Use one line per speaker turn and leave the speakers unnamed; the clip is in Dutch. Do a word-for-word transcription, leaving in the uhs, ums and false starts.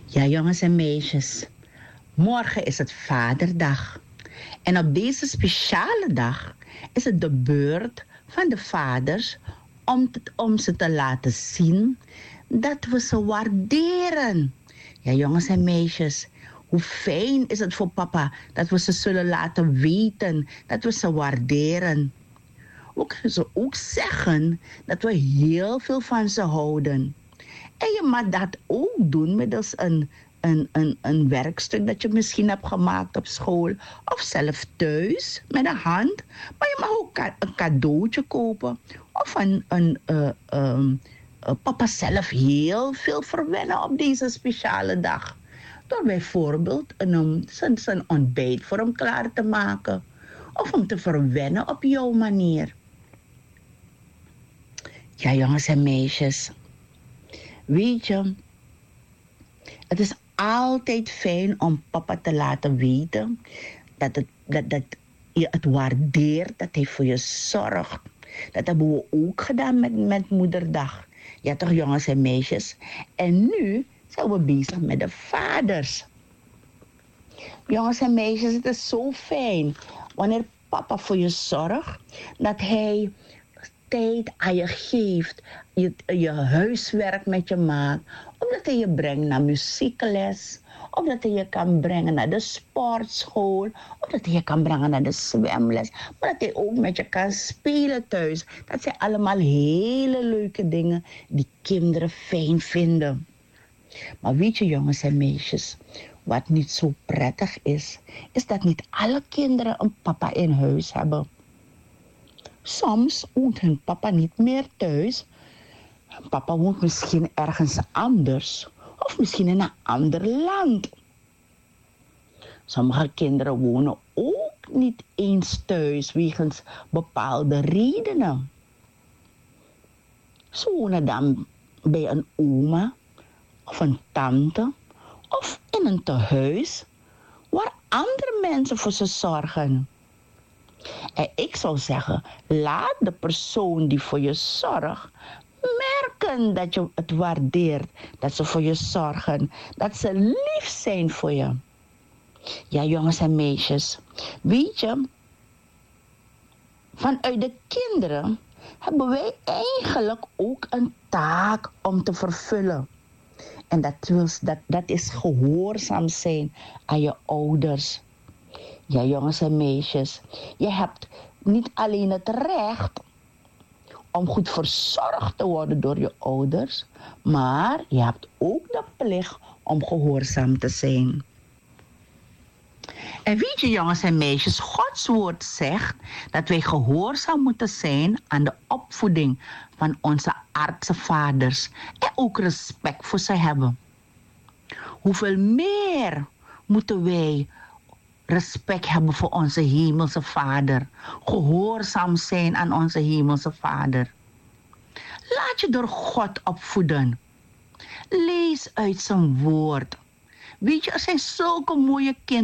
Ja, jongens en meisjes. Morgen is het Vaderdag. En op deze speciale dag is het de beurt van de vaders om, te, om ze te laten zien dat we ze waarderen. Ja, jongens en meisjes. Hoe fijn is het voor papa dat we ze zullen laten weten dat we ze waarderen. We kunnen ze ook zeggen dat we heel veel van ze houden. En je mag dat ook doen middels een, een, een, een werkstuk dat je misschien hebt gemaakt op school. Of zelf thuis met de hand. Maar je mag ook ka- een cadeautje kopen. Of een, een, uh, um, uh, papa zelf heel veel verwennen op deze speciale dag. Door bijvoorbeeld een, um, zijn, zijn ontbijt voor hem klaar te maken. Of hem te verwennen op jouw manier. Ja, jongens en meisjes. Weet je, het is altijd fijn om papa te laten weten dat, het, dat, dat je het waardeert, dat hij voor je zorgt. Dat hebben we ook gedaan met, met moederdag. Ja toch, jongens en meisjes. En nu zijn we bezig met de vaders. Jongens en meisjes, het is zo fijn wanneer papa voor je zorgt, dat hij tijd aan je geeft, je, je huiswerk met je maakt, of dat hij je brengt naar muziekles, of dat hij je kan brengen naar de sportschool, of dat hij je kan brengen naar de zwemles, maar dat hij ook met je kan spelen thuis. Dat zijn allemaal hele leuke dingen die kinderen fijn vinden. Maar weet je, jongens en meisjes, wat niet zo prettig is, is dat niet alle kinderen een papa in huis hebben. Soms woont hun papa niet meer thuis. Papa woont misschien ergens anders. Of misschien in een ander land. Sommige kinderen wonen ook niet eens thuis wegens bepaalde redenen. Ze wonen dan bij een oma of een tante of in een tehuis waar andere mensen voor ze zorgen. En ik zou zeggen, laat de persoon die voor je zorgt merken dat je het waardeert, dat ze voor je zorgen, dat ze lief zijn voor je. Ja, jongens en meisjes, weet je, vanuit de kinderen hebben wij eigenlijk ook een taak om te vervullen. En dat, wil, dat, dat is gehoorzaam zijn aan je ouders. Ja, jongens en meisjes, je hebt niet alleen het recht om goed verzorgd te worden door je ouders, maar je hebt ook de plicht om gehoorzaam te zijn. En weet je, jongens en meisjes, Gods woord zegt dat wij gehoorzaam moeten zijn aan de opvoeding van onze aardse vaders en ook respect voor ze hebben. Hoeveel meer moeten wij respect hebben voor onze hemelse Vader. Gehoorzaam zijn aan onze hemelse Vader. Laat je door God opvoeden. Lees uit zijn woord. Weet je, er zijn zulke mooie kinderen